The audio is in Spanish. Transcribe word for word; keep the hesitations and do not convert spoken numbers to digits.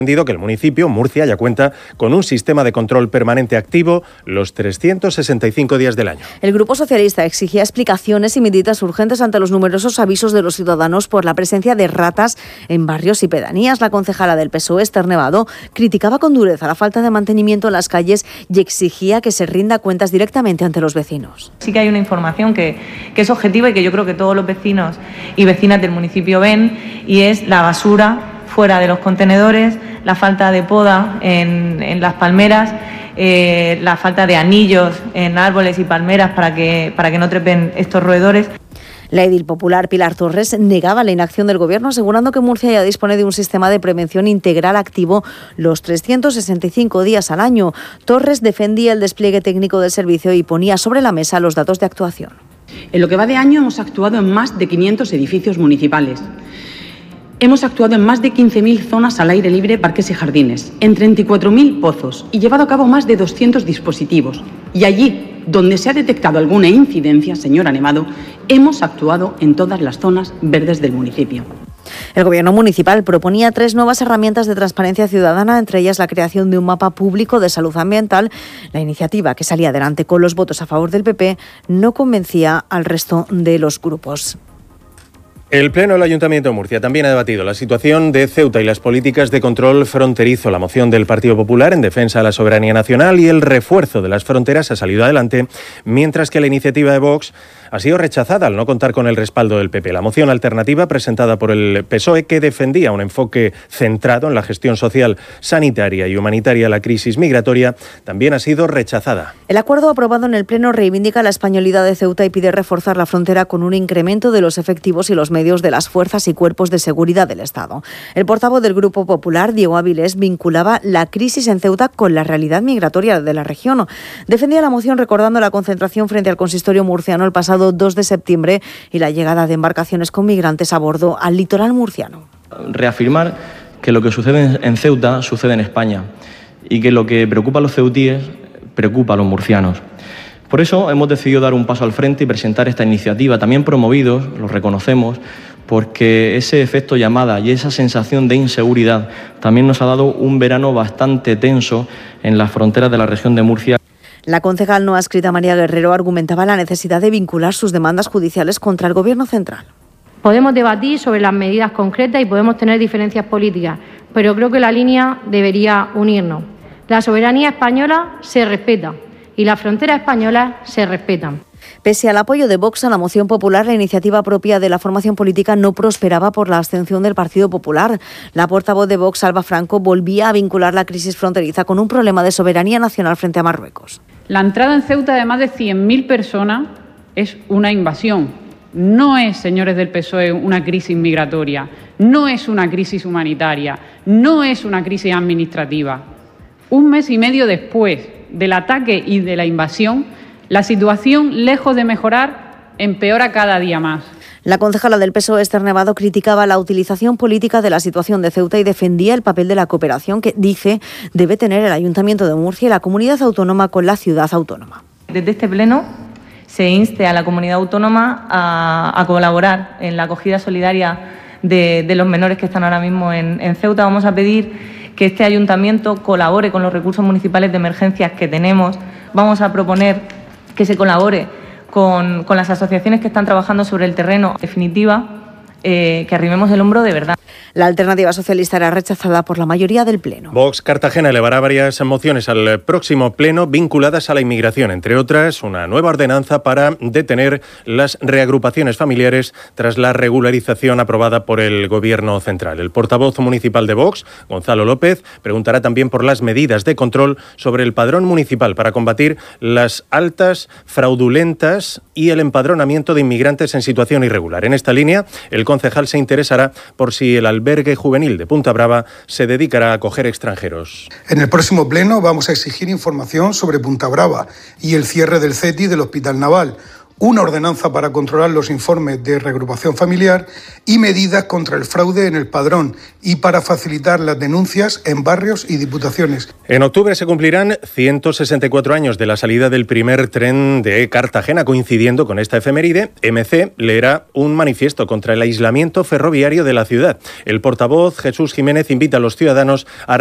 que el municipio, Murcia, ya cuenta con un sistema de control permanente activo los trescientos sesenta y cinco días del año. El Grupo Socialista exigía explicaciones y medidas urgentes ante los numerosos avisos de los ciudadanos por la presencia de ratas en barrios y pedanías. La concejala del P S O E, Esther Nevado, criticaba con dureza la falta de mantenimiento en las calles y exigía que se rinda cuentas directamente ante los vecinos. Sí que hay una información que, que es objetiva y que yo creo que todos los vecinos y vecinas del municipio ven, y es la basura fuera de los contenedores, la falta de poda en, en las palmeras, eh, la falta de anillos en árboles y palmeras para que, para que no trepen estos roedores. La edil popular Pilar Torres negaba la inacción del Gobierno, asegurando que Murcia ya dispone de un sistema de prevención integral activo los trescientos sesenta y cinco días al año. Torres defendía el despliegue técnico del servicio y ponía sobre la mesa los datos de actuación. En lo que va de año hemos actuado en más de quinientos edificios municipales. Hemos actuado en más de quince mil zonas al aire libre, parques y jardines, en treinta y cuatro mil pozos y llevado a cabo más de doscientos dispositivos. Y allí, donde se ha detectado alguna incidencia, señora Nevado, hemos actuado en todas las zonas verdes del municipio. El Gobierno municipal proponía tres nuevas herramientas de transparencia ciudadana, entre ellas la creación de un mapa público de salud ambiental. La iniciativa, que salía adelante con los votos a favor del P P, no convencía al resto de los grupos. El Pleno del Ayuntamiento de Murcia también ha debatido la situación de Ceuta y las políticas de control fronterizo. La moción del Partido Popular en defensa de la soberanía nacional y el refuerzo de las fronteras ha salido adelante, mientras que la iniciativa de Vox ha sido rechazada al no contar con el respaldo del P P. La moción alternativa presentada por el P S O E, que defendía un enfoque centrado en la gestión social, sanitaria y humanitaria de la crisis migratoria, también ha sido rechazada. El acuerdo aprobado en el Pleno reivindica la españolidad de Ceuta y pide reforzar la frontera con un incremento de los efectivos y los medios de las fuerzas y cuerpos de seguridad del Estado. El portavoz del Grupo Popular, Diego Avilés, vinculaba la crisis en Ceuta con la realidad migratoria de la región. Defendía la moción recordando la concentración frente al consistorio murciano el pasado dos de septiembre y la llegada de embarcaciones con migrantes a bordo al litoral murciano. Reafirmar que lo que sucede en Ceuta sucede en España y que lo que preocupa a los ceutíes preocupa a los murcianos. Por eso hemos decidido dar un paso al frente y presentar esta iniciativa, también promovidos, lo reconocemos, porque ese efecto llamada y esa sensación de inseguridad también nos ha dado un verano bastante tenso en las fronteras de la región de Murcia. La concejal no adscrita María Guerrero argumentaba la necesidad de vincular sus demandas judiciales contra el Gobierno central. Podemos debatir sobre las medidas concretas y podemos tener diferencias políticas, pero creo que la línea debería unirnos. La soberanía española se respeta y las fronteras españolas se respetan. Pese al apoyo de Vox a la moción popular, la iniciativa propia de la formación política no prosperaba por la abstención del Partido Popular. La portavoz de Vox, Alba Franco, volvía a vincular la crisis fronteriza con un problema de soberanía nacional frente a Marruecos. La entrada en Ceuta de más de cien mil personas es una invasión. No es, señores del P S O E, una crisis migratoria, no es una crisis humanitaria, no es una crisis administrativa. Un mes y medio después del ataque y de la invasión, la situación, lejos de mejorar, empeora cada día más. La concejala del P S O E, Esther Nevado, criticaba la utilización política de la situación de Ceuta y defendía el papel de la cooperación que, dice, debe tener el Ayuntamiento de Murcia y la comunidad autónoma con la ciudad autónoma. Desde este pleno se inste a la comunidad autónoma a, a colaborar en la acogida solidaria de, de los menores que están ahora mismo en, en Ceuta. Vamos a pedir que este ayuntamiento colabore con los recursos municipales de emergencias que tenemos. Vamos a proponer que se colabore con, con las asociaciones que están trabajando sobre el terreno. En definitiva, eh, que arrimemos el hombro de verdad. La alternativa socialista era rechazada por la mayoría del Pleno. Vox Cartagena elevará varias mociones al próximo Pleno vinculadas a la inmigración, entre otras una nueva ordenanza para detener las reagrupaciones familiares tras la regularización aprobada por el Gobierno central. El portavoz municipal de Vox, Gonzalo López, preguntará también por las medidas de control sobre el padrón municipal para combatir las altas fraudulentas y el empadronamiento de inmigrantes en situación irregular. En esta línea, el concejal se interesará por si el albergue juvenil de Punta Brava se dedicará a acoger extranjeros. En el próximo pleno vamos a exigir información sobre Punta Brava y el cierre del CETI del Hospital Naval, una ordenanza para controlar los informes de reagrupación familiar y medidas contra el fraude en el padrón y para facilitar las denuncias en barrios y diputaciones. En octubre se cumplirán ciento sesenta y cuatro años de la salida del primer tren de Cartagena. Coincidiendo con esta efeméride, M C leerá un manifiesto contra el aislamiento ferroviario de la ciudad. El portavoz Jesús Jiménez invita a los ciudadanos a